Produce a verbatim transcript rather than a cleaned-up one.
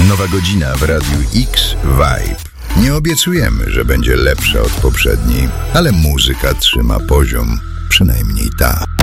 Nowa godzina w Radiu X Vibe. Nie obiecujemy, że będzie lepsza od poprzedniej, ale muzyka trzyma poziom, przynajmniej ta.